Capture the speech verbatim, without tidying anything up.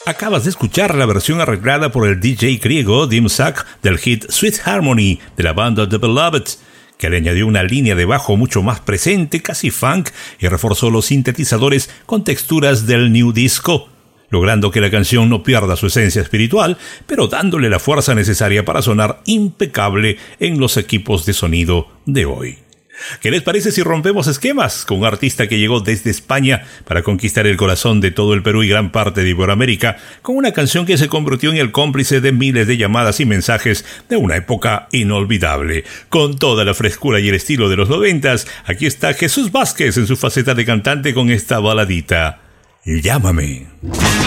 Acabas de escuchar la versión arreglada por el D J griego Dim Sak del hit Sweet Harmony de la banda The Beloved, que le añadió una línea de bajo mucho más presente, casi funk, y reforzó los sintetizadores con texturas del new disco, logrando que la canción no pierda su esencia espiritual, pero dándole la fuerza necesaria para sonar impecable en los equipos de sonido de hoy. ¿Qué les parece si rompemos esquemas con un artista que llegó desde España para conquistar el corazón de todo el Perú y gran parte de Iberoamérica, con una canción que se convirtió en el cómplice de miles de llamadas y mensajes de una época inolvidable? Con toda la frescura y el estilo de los noventas, aquí está Jesús Vázquez en su faceta de cantante con esta baladita, Llámame.